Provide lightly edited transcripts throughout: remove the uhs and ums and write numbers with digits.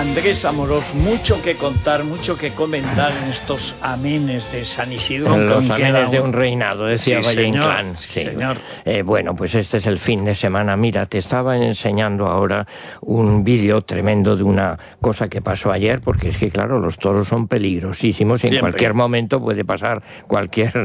Andrés Amorós, mucho que contar, mucho que comentar en estos amenes de San Isidro. Los amenes de un reinado, decía Sí, Valle señor, Inclán. sí, señor. Bueno, pues este es el fin de semana. Mira, te estaba enseñando ahora un vídeo tremendo de una cosa que pasó ayer, porque es que, claro, los toros son peligrosísimos y en cualquier momento puede pasar cualquier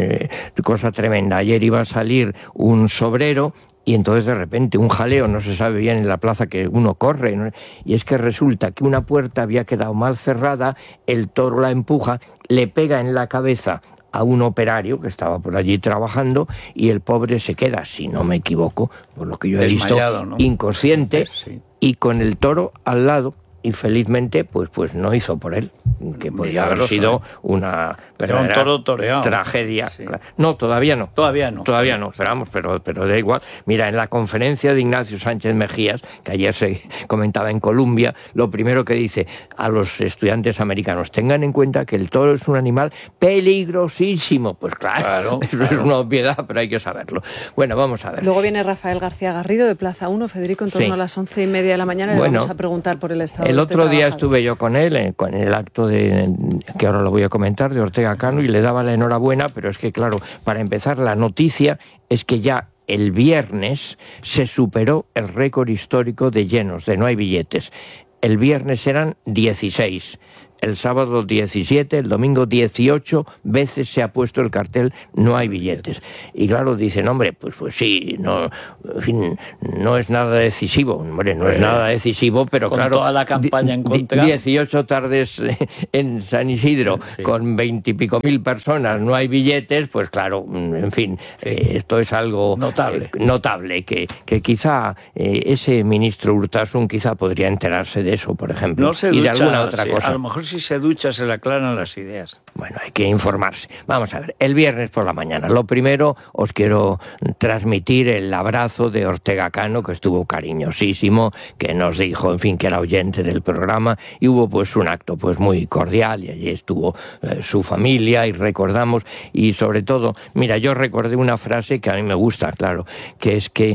cosa tremenda. Ayer iba a salir un sobrero y entonces de repente un jaleo, no se sabe bien en la plaza que uno corre, ¿no? Y es que resulta que una puerta había quedado mal cerrada, el toro la empuja, le pega en la cabeza a un operario que estaba por allí trabajando y el pobre se queda, si no me equivoco, por lo que yo he visto, ¿no? Inconsciente, Sí. Y con el toro al lado. Y felizmente, pues no hizo por él, que podría haber sido una verdadera toro toreado. tragedia. Sí. No, todavía no. Todavía no. Todavía no, pero da igual. Mira, en la conferencia de Ignacio Sánchez Mejías, que ayer se comentaba en Colombia, lo primero que dice a los estudiantes americanos: tengan en cuenta que el toro es un animal peligrosísimo. Pues claro. Eso es una obviedad, pero hay que saberlo. Bueno, vamos a ver. Luego viene Rafael García Garrido de Plaza 1, Federico, en torno a las 11:30 de la mañana. Le vamos a preguntar por el estado. El otro día estuve yo con él, con el acto que ahora lo voy a comentar, de Ortega Cano, y le daba la enhorabuena, pero es que, claro, para empezar, la noticia es que ya el viernes se superó el récord histórico de llenos, de no hay billetes. El viernes eran 16. El sábado 17, el domingo 18 veces se ha puesto el cartel no hay billetes. Y claro, dicen, hombre, pues sí, no, en fin, no es nada decisivo. Hombre, no es nada decisivo, pero con claro, toda la campaña en contra. 18 tardes en San Isidro, con 20 y pico mil personas, no hay billetes, pues claro, en fin, esto es algo notable que quizá ese ministro Urtasun quizá podría enterarse de eso, por ejemplo, no se y de ducha, alguna otra cosa. A lo mejor si se ducha se le aclaran las ideas. Bueno, hay que informarse. Vamos a ver, el viernes por la mañana. Lo primero, os quiero transmitir el abrazo de Ortega Cano, que estuvo cariñosísimo, que nos dijo, en fin, que era oyente del programa, y hubo pues un acto pues muy cordial, y allí estuvo su familia, y recordamos, y sobre todo, mira, yo recordé una frase que a mí me gusta, claro, que es que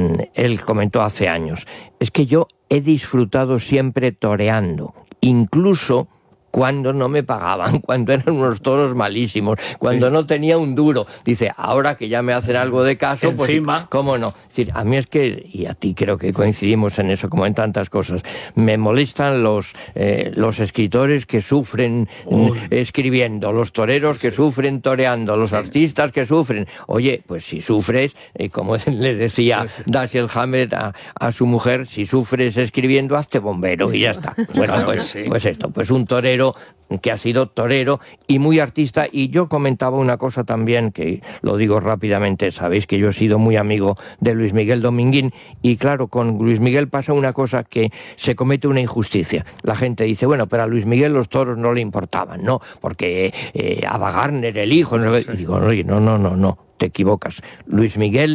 él comentó hace años, es que yo he disfrutado siempre toreando, incluso cuando no me pagaban, cuando eran unos toros malísimos, cuando no tenía un duro. Dice, ahora que ya me hacen algo de caso, encima, pues cómo no. Es decir, a mí es que, y a ti creo que coincidimos en eso, como en tantas cosas, me molestan los escritores que sufren escribiendo, los toreros que sufren toreando, los artistas que sufren. Oye, pues si sufres, como le decía Dashiell Hammett a su mujer, si sufres escribiendo, hazte bombero y ya está. Bueno, pues esto, pues un torero que ha sido torero y muy artista. Y yo comentaba una cosa también, que lo digo rápidamente, sabéis que yo he sido muy amigo de Luis Miguel Dominguín, y claro, con Luis Miguel pasa una cosa, que se comete una injusticia. La gente dice, bueno, pero a Luis Miguel los toros no le importaban, ¿no? Porque Ava Gardner, el hijo, no. Y digo, oye, no, te equivocas. Luis Miguel,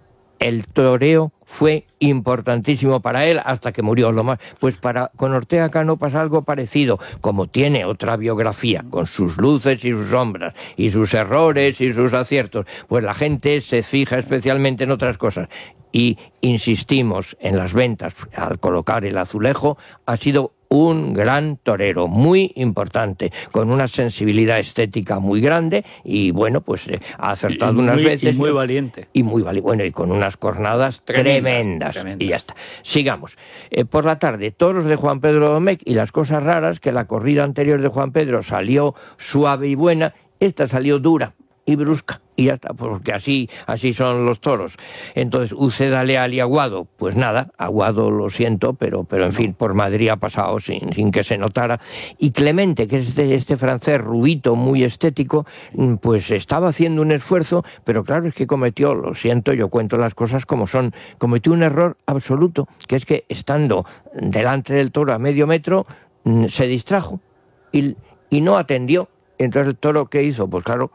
el toreo fue importantísimo para él hasta que murió. Pues con Ortega Cano pasa algo parecido. Como tiene otra biografía, con sus luces y sus sombras, y sus errores y sus aciertos, pues la gente se fija especialmente en otras cosas. Y insistimos en las ventas, al colocar el azulejo, ha sido un gran torero, muy importante, con una sensibilidad estética muy grande, y bueno, pues ha acertado unas veces. Y muy valiente. Bueno, y con unas cornadas tremendas. Y ya está. Sigamos. Por la tarde, toros de Juan Pedro Domecq, y las cosas raras, que la corrida anterior de Juan Pedro salió suave y buena, esta salió dura y brusca, y ya está, porque así son los toros. Entonces, Uceda Leal y Aguado, pues nada, Aguado lo siento, pero en fin, por Madrid ha pasado sin que se notara. Y Clemente, que es este francés rubito, muy estético, pues estaba haciendo un esfuerzo, pero claro, es que cometió, lo siento, yo cuento las cosas como son, cometió un error absoluto, que es que estando delante del toro a medio metro, se distrajo y no atendió. Entonces el toro, ¿qué hizo? Pues claro,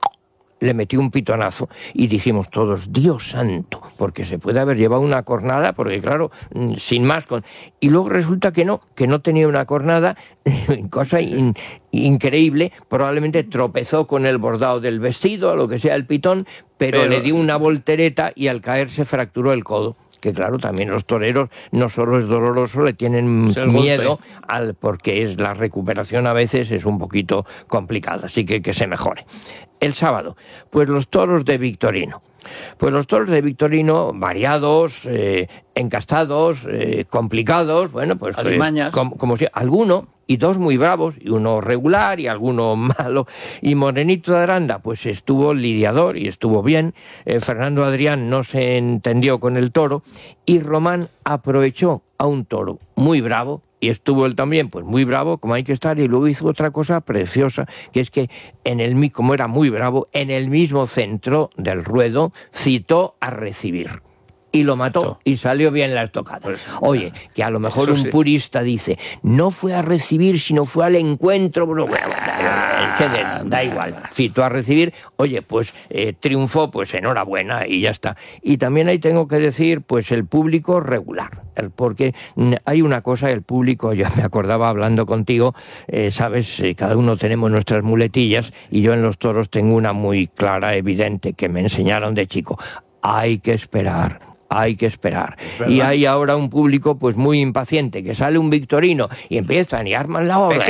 le metió un pitonazo, y dijimos todos, Dios santo, porque se puede haber llevado una cornada, porque claro, sin más. Y luego resulta que no tenía una cornada, cosa increíble, probablemente tropezó con el bordado del vestido, o lo que sea, el pitón, pero le dio una voltereta y al caer se fracturó el codo. que claro, también los toreros no solo es doloroso, le tienen miedo porque la recuperación a veces es un poquito complicada, así que se mejore. El sábado, pues los toros de Victorino. Pues los toros de Victorino, variados, encastados, complicados, bueno, pues como si alguno, y dos muy bravos, y uno regular y alguno malo. Y Morenito de Aranda, pues estuvo lidiador y estuvo bien. Fernando Adrián no se entendió con el toro, y Román aprovechó a un toro muy bravo, y estuvo él también, pues muy bravo, como hay que estar, y luego hizo otra cosa preciosa, que es que, como era muy bravo, en el mismo centro del ruedo, citó a recibir. Y lo mató, y salió bien la estocada. Pues, oye, que a lo mejor un purista dice, no fue a recibir, sino fue al encuentro. Da igual, citó a recibir, oye, pues triunfó, pues enhorabuena, y ya está. Y también ahí tengo que decir, pues el público regular, porque hay una cosa, el público, yo me acordaba hablando contigo, sabes, cada uno tenemos nuestras muletillas, y yo en los toros tengo una muy clara, evidente, que me enseñaron de chico: hay que esperar. Hay que esperar. Y hay ahora un público pues muy impaciente, que sale un Victorino y empiezan y arman la obra.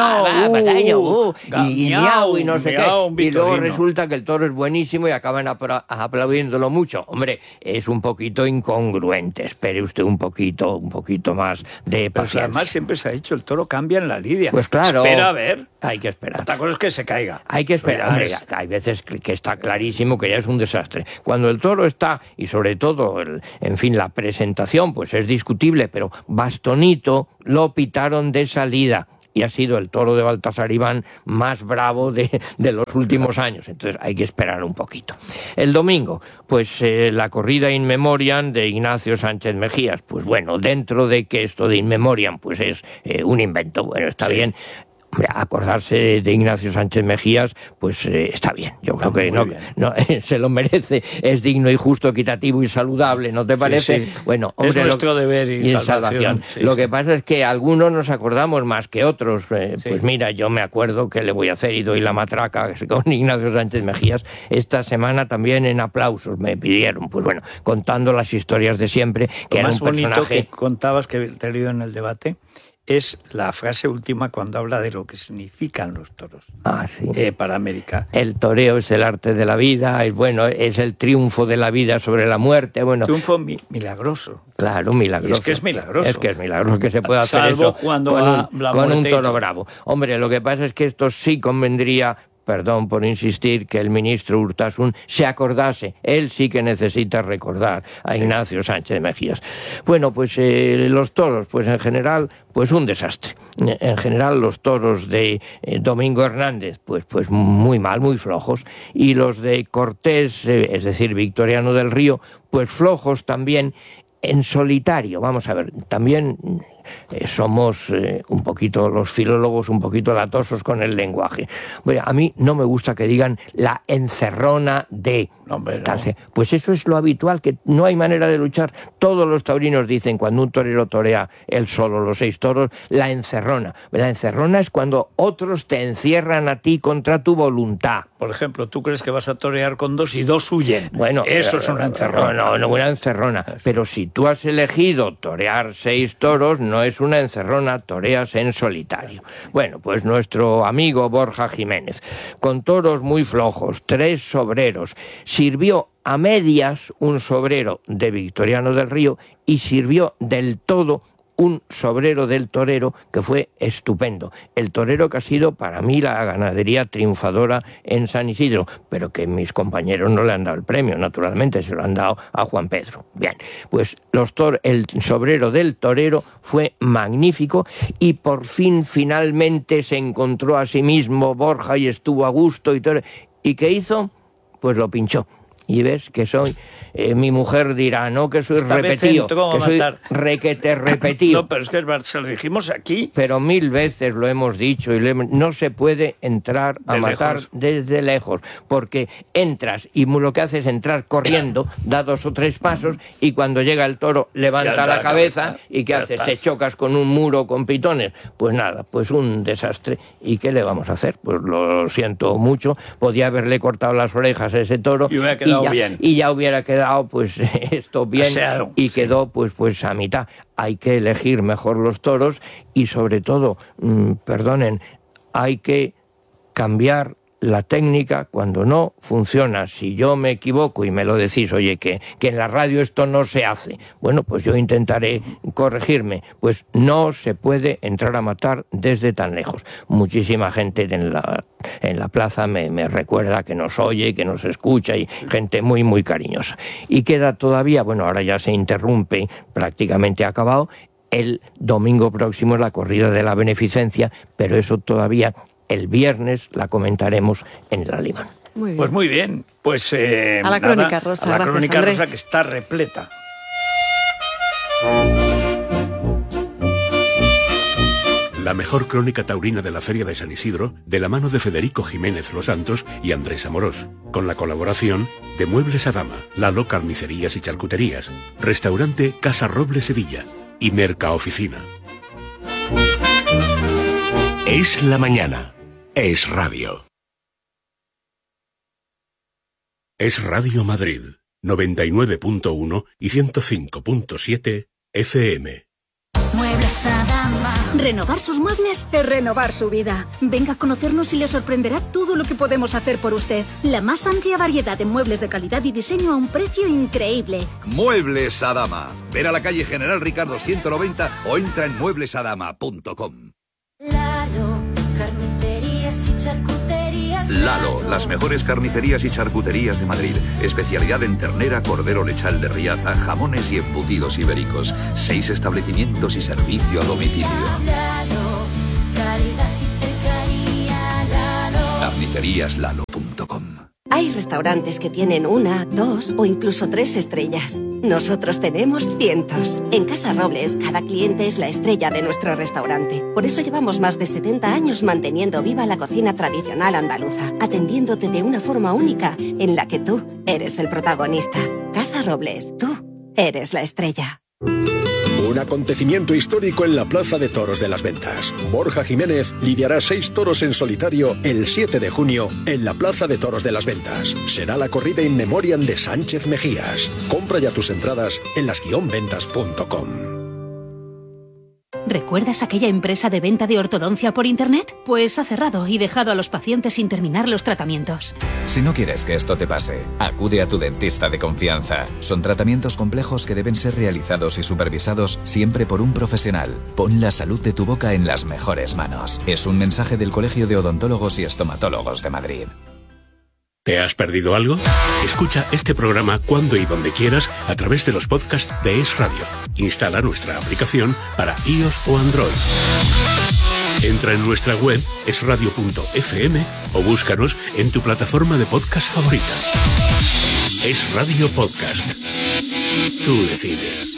Pequeño, y miau, y no sé qué. Y luego resulta que el toro es buenísimo y acaban aplaudiéndolo mucho. Hombre, es un poquito incongruente. Espere usted un poquito más de paciencia. Pero además siempre se ha dicho, el toro cambia en la lidia. Pues claro. Espera a ver. Hay que esperar. Otra cosa es que se caiga. Hay que esperar. Hombre, hay veces que está clarísimo que ya es un desastre. Cuando el toro está, y sobre todo la presentación, pues es discutible, pero bastonito, lo pitaron de salida. Y ha sido el toro de Baltasar Iván más bravo de los últimos años. Entonces hay que esperar un poquito. El domingo, pues la corrida In Memoriam de Ignacio Sánchez Mejías. Pues bueno, dentro de que esto de In Memoriam pues es un invento, bueno, está bien. Hombre, acordarse de Ignacio Sánchez Mejías, pues está bien. Yo creo que no se lo merece. Es digno y justo, equitativo y saludable, ¿no te parece? Sí. Bueno, hombre, es nuestro deber y salvación. Sí, lo que pasa es que algunos nos acordamos más que otros. Pues mira, yo me acuerdo que le voy a hacer y doy la matraca con Ignacio Sánchez Mejías. Esta semana también en aplausos me pidieron, pues bueno, contando las historias de siempre, que era un personaje. Lo más bonito que contabas, que te he leído en el debate, es la frase última cuando habla de lo que significan los toros para América. El toreo es el arte de la vida, es el triunfo de la vida sobre la muerte. Bueno, triunfo milagroso. Claro, milagroso. Y es que es milagroso. Es que es milagroso que se pueda hacer eso con un toro bravo. Hombre, lo que pasa es que esto sí convendría, perdón por insistir, que el ministro Urtasun se acordase. Él sí que necesita recordar a Ignacio Sánchez Mejías. Bueno, pues los toros, pues en general, pues un desastre. En general los toros de Domingo Hernández, pues muy mal, muy flojos. Y los de Cortés, es decir, Victoriano del Río, pues flojos también en solitario. Vamos a ver, también somos un poquito, los filólogos, un poquito latosos con el lenguaje. Bueno, a mí no me gusta que digan la encerrona de... No. Pues eso es lo habitual, que no hay manera de luchar. Todos los taurinos dicen, cuando un torero torea él solo, los 6 toros, la encerrona. La encerrona es cuando otros te encierran a ti contra tu voluntad. Por ejemplo, tú crees que vas a torear con 2 y 2 huyen. Bueno, eso es una encerrona. No, una encerrona. Pero si tú has elegido torear 6 toros, no es una encerrona, toreas en solitario. Bueno, pues nuestro amigo Borja Jiménez, con toros muy flojos, 3 sobreros, sirvió a medias un sobrero de Victoriano del Río y sirvió del todo un sobrero del torero que fue estupendo. El torero que ha sido para mí la ganadería triunfadora en San Isidro, pero que mis compañeros no le han dado el premio, naturalmente, se lo han dado a Juan Pedro. Bien, pues el sobrero del torero fue magnífico y por fin finalmente se encontró a sí mismo Borja y estuvo a gusto y todo. ¿Y qué hizo? Pues lo pinchó. Y ves que soy... mi mujer dirá, no, que soy repetido, que soy requete repetido. No, pero es que se lo dijimos aquí. Pero 1000 veces lo hemos dicho, no se puede entrar a matar desde lejos, porque entras y lo que haces es entrar corriendo, da 2 o 3 pasos, y cuando llega el toro levanta la cabeza, y ¿qué haces? Te chocas con un muro con pitones. Pues nada, pues un desastre. ¿Y qué le vamos a hacer? Pues lo siento mucho, podía haberle cortado las orejas a ese toro y y ya hubiera quedado pues esto bien y quedó pues a mitad. Hay que elegir mejor los toros y sobre todo, perdonen, hay que cambiar la técnica cuando no funciona. Si yo me equivoco y me lo decís, oye, que en la radio esto no se hace, bueno, pues yo intentaré corregirme. Pues no se puede entrar a matar desde tan lejos. Muchísima gente en la plaza me recuerda que nos oye, que nos escucha, y gente muy, muy cariñosa. Y queda todavía, bueno, ahora ya se interrumpe, prácticamente acabado, el domingo próximo es la corrida de la beneficencia, pero eso todavía el viernes la comentaremos en el Alimán. Pues muy bien. Pues a la crónica rosa. A la crónica rosa, que está repleta. La mejor crónica taurina de la Feria de San Isidro, de la mano de Federico Jiménez Los Santos y Andrés Amorós, con la colaboración de Muebles Adama, Lalo Carnicerías y Charcuterías, Restaurante Casa Roble Sevilla y Mercaoficina. Es la mañana. Es radio. Es Radio Madrid, 99.1 y 105.7 FM. Muebles Adama. Renovar sus muebles es renovar su vida. Venga a conocernos y le sorprenderá todo lo que podemos hacer por usted. La más amplia variedad de muebles de calidad y diseño a un precio increíble. Muebles Adama. Ven a la calle General Ricardo 190 o entra en mueblesadama.com. Lalo, carnicerías y charcuterías. Lalo, las mejores carnicerías y charcuterías de Madrid. Especialidad en ternera, cordero lechal de Riaza, jamones y embutidos ibéricos. 6 establecimientos y servicio a domicilio. Lalo, calidad y cercanía. Lalo. Carniceríaslalo.com. Hay restaurantes que tienen 1, 2 o incluso 3 estrellas. Nosotros tenemos cientos. En Casa Robles, cada cliente es la estrella de nuestro restaurante. Por eso llevamos más de 70 años manteniendo viva la cocina tradicional andaluza, atendiéndote de una forma única en la que tú eres el protagonista. Casa Robles, tú eres la estrella. Un acontecimiento histórico en la Plaza de Toros de las Ventas. Borja Jiménez lidiará 6 toros en solitario el 7 de junio en la Plaza de Toros de las Ventas. Será la corrida in memoriam de Sánchez Mejías. Compra ya tus entradas en las-ventas.com. ¿Recuerdas aquella empresa de venta de ortodoncia por internet? Pues ha cerrado y dejado a los pacientes sin terminar los tratamientos. Si no quieres que esto te pase, acude a tu dentista de confianza. Son tratamientos complejos que deben ser realizados y supervisados siempre por un profesional. Pon la salud de tu boca en las mejores manos. Es un mensaje del Colegio de Odontólogos y Estomatólogos de Madrid. ¿Te has perdido algo? Escucha este programa cuando y donde quieras a través de los podcasts de Es Radio. Instala nuestra aplicación para iOS o Android. Entra en nuestra web esradio.fm o búscanos en tu plataforma de podcast favorita. Es Radio Podcast. Tú decides.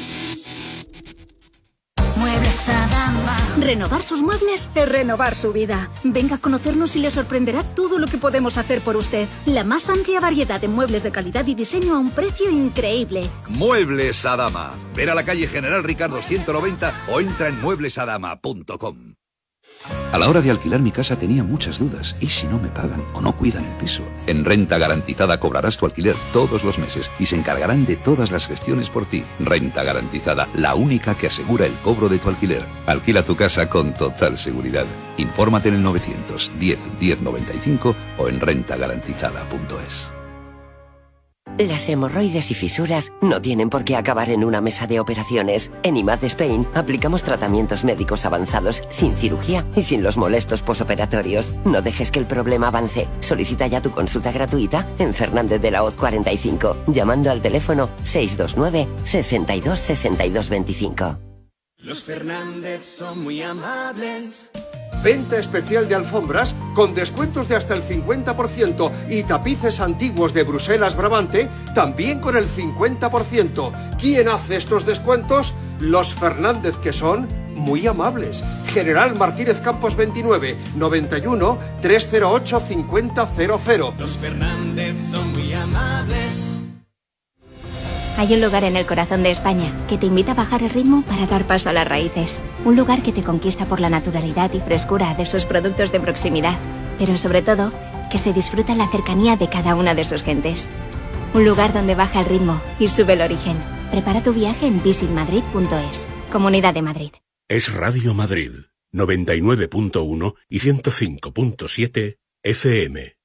Muebles Adama. Renovar sus muebles es renovar su vida. Venga a conocernos y le sorprenderá todo lo que podemos hacer por usted. La más amplia variedad de muebles de calidad y diseño a un precio increíble. Muebles Adama. Ven a la calle General Ricardo 190 o entra en mueblesadama.com. A la hora de alquilar mi casa tenía muchas dudas. ¿Y si no me pagan o no cuidan el piso? En Renta Garantizada cobrarás tu alquiler todos los meses y se encargarán de todas las gestiones por ti. Renta Garantizada, la única que asegura el cobro de tu alquiler. Alquila tu casa con total seguridad. Infórmate en el 910 1095 o en rentagarantizada.es. Las hemorroides y fisuras no tienen por qué acabar en una mesa de operaciones. En IMAD Spain aplicamos tratamientos médicos avanzados sin cirugía y sin los molestos posoperatorios. No dejes que el problema avance. Solicita ya tu consulta gratuita en Fernández de la Hoz 45, llamando al teléfono 629 62 62 25. Los Fernández son muy amables. Venta especial de alfombras con descuentos de hasta el 50% y tapices antiguos de Bruselas Brabante también con el 50%. ¿Quién hace estos descuentos? Los Fernández, que son muy amables. General Martínez Campos 29, 91 308 5000. Los Fernández son muy amables. Hay un lugar en el corazón de España que te invita a bajar el ritmo para dar paso a las raíces. Un lugar que te conquista por la naturalidad y frescura de sus productos de proximidad, pero sobre todo, que se disfruta la cercanía de cada una de sus gentes. Un lugar donde baja el ritmo y sube el origen. Prepara tu viaje en visitmadrid.es. Comunidad de Madrid. Es Radio Madrid, 99.1 y 105.7 FM.